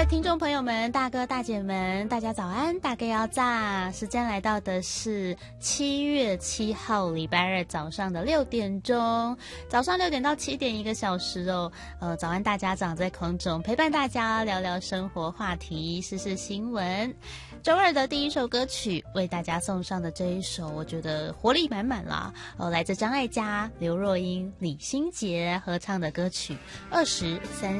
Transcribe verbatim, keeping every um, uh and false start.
位听众朋友们，大哥大姐们，大家早安，大家要炸！时间来到的是七月七号礼拜二早上的六点钟，早上六点到七点一个小时哦。呃，早安大家长在空中陪伴大家聊聊生活话题、时事新闻。周二的第一首歌曲为大家送上的这一首，我觉得活力满满啦。呃，来自张艾嘉、刘若英、李心洁合唱的歌曲《二十三